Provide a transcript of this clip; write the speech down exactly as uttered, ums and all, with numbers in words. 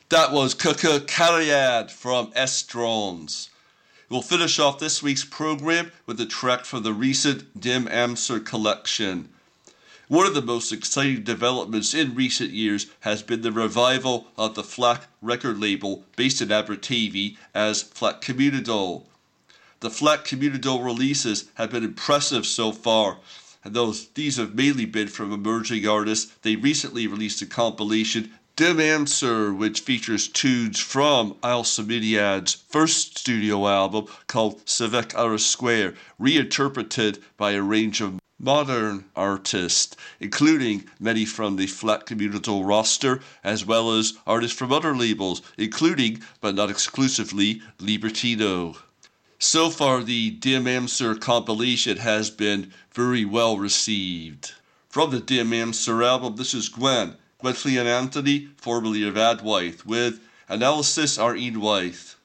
That was Kuka Karyad from S-Drones. We'll finish off this week's program with a track from the recent Dim Amser collection. One of the most exciting developments in recent years has been the revival of the Flak record label based in Abertavy as Flak Communidole. The Flak Communidole releases have been impressive so far, and though these have mainly been from emerging artists, they recently released a compilation, Dim Amser, which features tunes from Al-Saminiad's first studio album called Civic Hour Square, reinterpreted by a range of modern artists, including many from the Flak Communidole roster, as well as artists from other labels, including, but not exclusively, Libertino. So far, the Dim Amser compilation has been very well received. From the Dim Amser album, this is Gwen, Gwenflean Anthony, formerly of Adwyth, with Analysis Ar Unwaith.